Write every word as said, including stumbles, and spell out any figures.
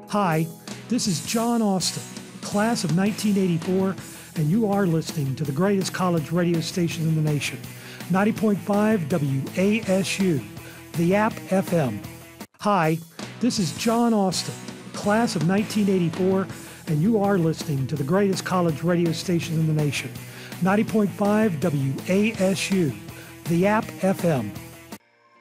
Hi, this is John Austin, class of nineteen eighty-four, and you are listening to the greatest college radio station in the nation, ninety point five W A S U, the App F M. Hi, this is John Austin, class of nineteen eighty-four, and you are listening to the greatest college radio station in the nation, ninety point five W A S U, the App F M.